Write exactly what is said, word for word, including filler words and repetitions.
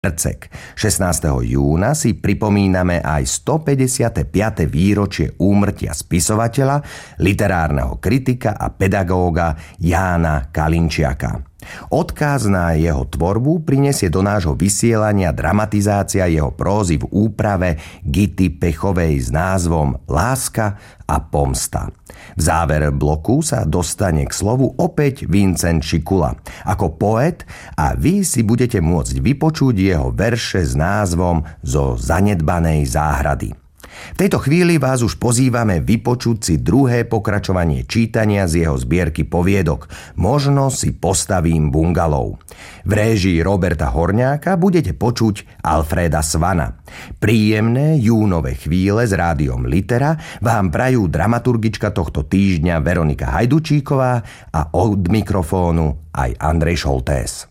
Mrcek. šestnásteho júna si pripomíname aj stopäťdesiate piate výročie úmrtia spisovateľa, literárneho kritika a pedagóga Jána Kalinčiaka. Odkaz na jeho tvorbu prinesie do nášho vysielania dramatizácia jeho prózy v úprave Gity Pechovej s názvom Láska a pomsta. V záver bloku sa dostane k slovu opäť Vincent Šikula ako poet a vy si budete môcť vypočuť jeho verše s názvom Zo zanedbanej záhrady. V tejto chvíli vás už pozývame vypočuť si druhé pokračovanie čítania z jeho zbierky poviedok Možno si postavím bungalov. V réžii Roberta Horňáka budete počuť Alfréda Svana. Príjemné júnové chvíle s rádiom Litera vám prajú dramaturgička tohto týždňa Veronika Hajdučíková a od mikrofónu aj Andrej Šoltés.